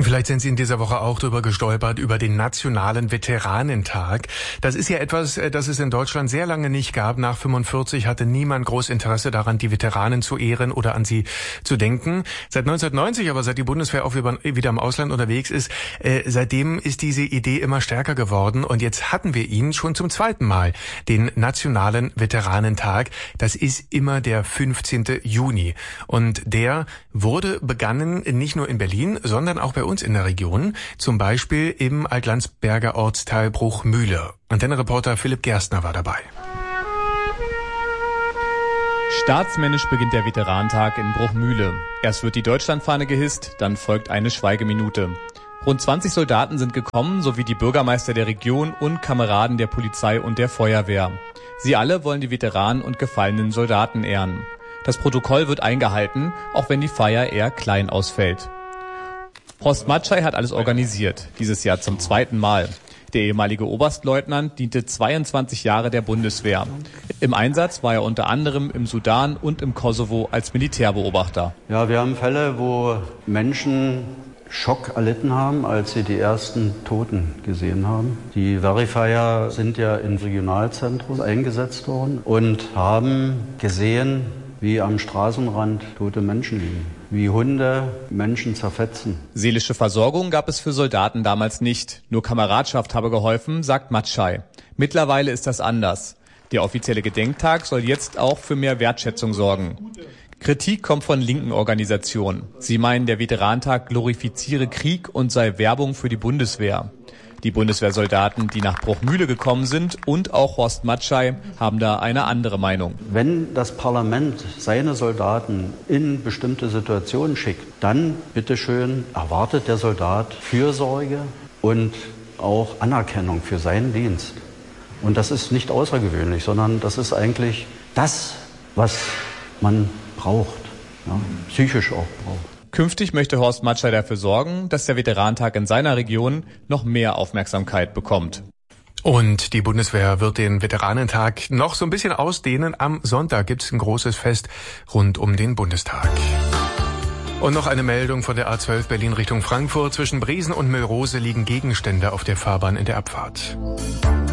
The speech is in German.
Vielleicht sind Sie in dieser Woche auch drüber gestolpert, über den Nationalen Veteranentag. Das ist ja etwas, das es in Deutschland sehr lange nicht gab. Nach 45 hatte niemand groß Interesse daran, die Veteranen zu ehren oder an sie zu denken. Seit 1990, aber seit die Bundeswehr auch wieder im Ausland unterwegs ist, seitdem ist diese Idee immer stärker geworden. Und jetzt hatten wir ihn schon zum zweiten Mal, den Nationalen Veteranentag. Das ist immer der 15. Juni. Und der wurde begangen nicht nur in Berlin, sondern auch bei uns in der Region, zum Beispiel im Altlandsberger Ortsteil Bruchmühle. Antenne-Reporter Philipp Gerstner war dabei. Staatsmännisch beginnt der Veteranentag in Bruchmühle. Erst wird die Deutschlandfahne gehisst, dann folgt eine Schweigeminute. Rund 20 Soldaten sind gekommen, sowie die Bürgermeister der Region und Kameraden der Polizei und der Feuerwehr. Sie alle wollen die Veteranen und gefallenen Soldaten ehren. Das Protokoll wird eingehalten, auch wenn die Feier eher klein ausfällt. Horst Matschei hat alles organisiert, dieses Jahr zum zweiten Mal. Der ehemalige Oberstleutnant diente 22 Jahre der Bundeswehr. Im Einsatz war er unter anderem im Sudan und im Kosovo als Militärbeobachter. Ja, wir haben Fälle, wo Menschen Schock erlitten haben, als sie die ersten Toten gesehen haben. Die Verifier sind ja in Regionalzentren eingesetzt worden und haben gesehen, wie am Straßenrand tote Menschen liegen, wie Hunde Menschen zerfetzen. Seelische Versorgung gab es für Soldaten damals nicht. Nur Kameradschaft habe geholfen, sagt Matschei. Mittlerweile ist das anders. Der offizielle Gedenktag soll jetzt auch für mehr Wertschätzung sorgen. Kritik kommt von linken Organisationen. Sie meinen, der Veteranentag glorifiziere Krieg und sei Werbung für die Bundeswehr. Die Bundeswehrsoldaten, die nach Bruchmühle gekommen sind, und auch Horst Matschei haben da eine andere Meinung. Wenn das Parlament seine Soldaten in bestimmte Situationen schickt, dann bitteschön erwartet der Soldat Fürsorge und auch Anerkennung für seinen Dienst. Und das ist nicht außergewöhnlich, sondern das ist eigentlich das, was man braucht, ja, psychisch auch braucht. Künftig möchte Horst Matschei dafür sorgen, dass der Veteranentag in seiner Region noch mehr Aufmerksamkeit bekommt. Und die Bundeswehr wird den Veteranentag noch so ein bisschen ausdehnen. Am Sonntag gibt's ein großes Fest rund um den Bundestag. Und noch eine Meldung von der A12 Berlin Richtung Frankfurt. Zwischen Bresen und Müllrose liegen Gegenstände auf der Fahrbahn in der Abfahrt.